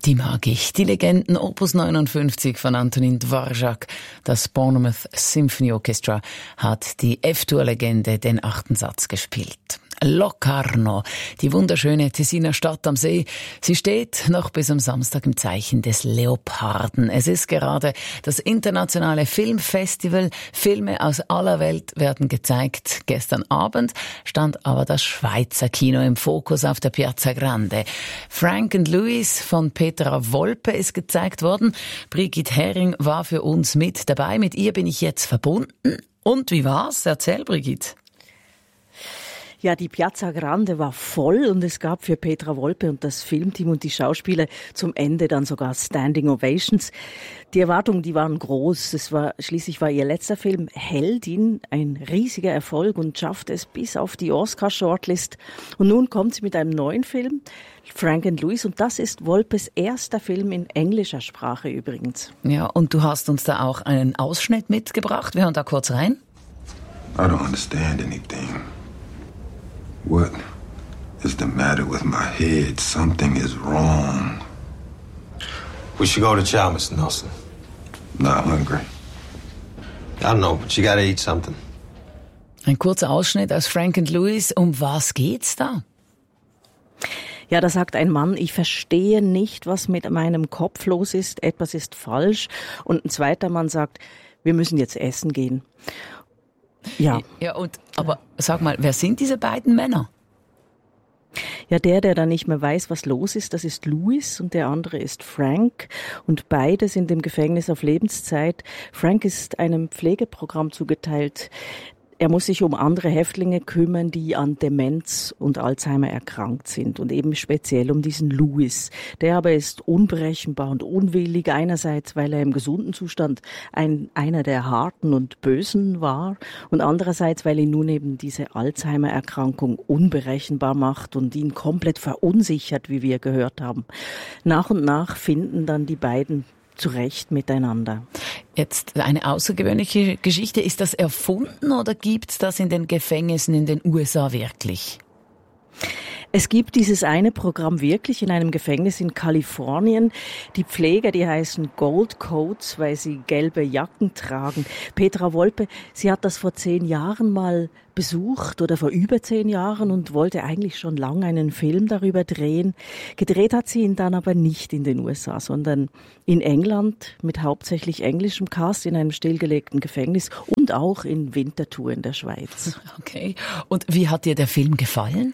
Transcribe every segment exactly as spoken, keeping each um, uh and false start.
Die mag ich. Die Legenden Opus neunundfünfzig von Antonin Dvorak. Das Bournemouth Symphony Orchestra hat die F-Dur-Legende den achten Satz gespielt. Locarno, die wunderschöne Tessiner Stadt am See. Sie steht noch bis am Samstag im Zeichen des Leoparden. Es ist gerade das internationale Filmfestival. Filme aus aller Welt werden gezeigt. Gestern Abend stand aber das Schweizer Kino im Fokus auf der Piazza Grande. Frank and Louis von Petra Volpe ist gezeigt worden. Brigitte Hering war für uns mit dabei. Mit ihr bin ich jetzt verbunden. Und wie war's? Erzähl, Brigitte. Ja, die Piazza Grande war voll und es gab für Petra Volpe und das Filmteam und die Schauspieler zum Ende dann sogar Standing Ovations. Die Erwartungen, die waren groß. Es war, schließlich war ihr letzter Film Heldin ein riesiger Erfolg und schaffte es bis auf die Oscar-Shortlist. Und nun kommt sie mit einem neuen Film, Frank and Louis, und das ist Volpes erster Film in englischer Sprache übrigens. Ja, und du hast uns da auch einen Ausschnitt mitgebracht. Wir hören da kurz rein. I don't understand anything. What is the matter with my head? Something is wrong. We should go to chow, Mister Nelson. Not hungry. I don't know, but you gotta eat something. Ein kurzer Ausschnitt aus Frank and Louis. Um was geht's da? Ja, da sagt ein Mann, ich verstehe nicht, was mit meinem Kopf los ist. Etwas ist falsch. Und ein zweiter Mann sagt, wir müssen jetzt essen gehen. Ja. Ja, und, aber sag mal, wer sind diese beiden Männer? Ja, der, der da nicht mehr weiß, was los ist, das ist Louis und der andere ist Frank. Und beide sind im Gefängnis auf Lebenszeit. Frank ist einem Pflegeprogramm zugeteilt. Er muss sich um andere Häftlinge kümmern, die an Demenz und Alzheimer erkrankt sind und eben speziell um diesen Louis. Der aber ist unberechenbar und unwillig, einerseits, weil er im gesunden Zustand ein, einer der Harten und Bösen war und andererseits, weil ihn nun eben diese Alzheimer-Erkrankung unberechenbar macht und ihn komplett verunsichert, wie wir gehört haben. Nach und nach finden dann die beiden zurecht miteinander. Jetzt eine außergewöhnliche Geschichte. Ist das erfunden oder gibt's das in den Gefängnissen in den U S A wirklich? Es gibt dieses eine Programm wirklich in einem Gefängnis in Kalifornien. Die Pfleger, die heißen Gold Coats, weil sie gelbe Jacken tragen. Petra Volpe, sie hat das vor zehn Jahren mal besucht oder vor über zehn Jahren und wollte eigentlich schon lange einen Film darüber drehen. Gedreht hat sie ihn dann aber nicht in den U S A, sondern in England mit hauptsächlich englischem Cast in einem stillgelegten Gefängnis und auch in Winterthur in der Schweiz. Okay. Und wie hat dir der Film gefallen?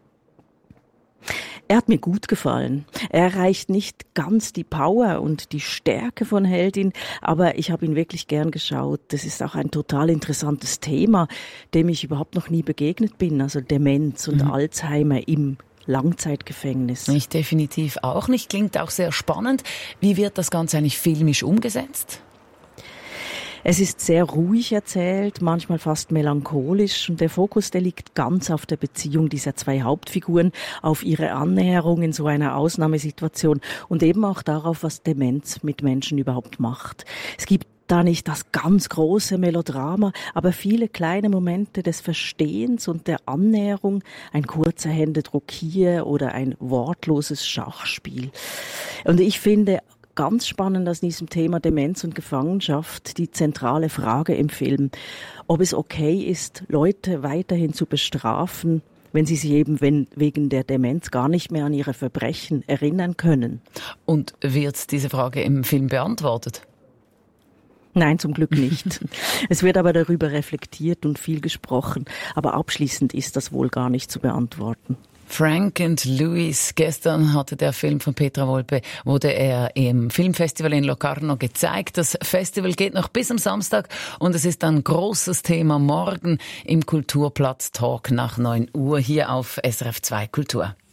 Er hat mir gut gefallen. Er erreicht nicht ganz die Power und die Stärke von Heldin, aber ich habe ihn wirklich gern geschaut. Das ist auch ein total interessantes Thema, dem ich überhaupt noch nie begegnet bin. Also Demenz und mhm. Alzheimer im Langzeitgefängnis. Ich definitiv auch nicht. Klingt auch sehr spannend. Wie wird das Ganze eigentlich filmisch umgesetzt? Es ist sehr ruhig erzählt, manchmal fast melancholisch und der Fokus, der liegt ganz auf der Beziehung dieser zwei Hauptfiguren, auf ihre Annäherung in so einer Ausnahmesituation und eben auch darauf, was Demenz mit Menschen überhaupt macht. Es gibt da nicht das ganz große Melodrama, aber viele kleine Momente des Verstehens und der Annäherung, ein kurzer Händedruck hier oder ein wortloses Schachspiel. Und ich finde ganz spannend aus diesem Thema Demenz und Gefangenschaft die zentrale Frage im Film, ob es okay ist, Leute weiterhin zu bestrafen, wenn sie sich eben wegen der Demenz gar nicht mehr an ihre Verbrechen erinnern können. Und wird diese Frage im Film beantwortet? Nein, zum Glück nicht. Es wird aber darüber reflektiert und viel gesprochen, aber abschließend ist das wohl gar nicht zu beantworten. Frank and Louis. Gestern hatte der Film von Petra Volpe, wurde er im Filmfestival in Locarno gezeigt. Das Festival geht noch bis am Samstag und es ist ein großes Thema morgen im Kulturplatz Talk nach neun Uhr hier auf S R F zwei Kultur.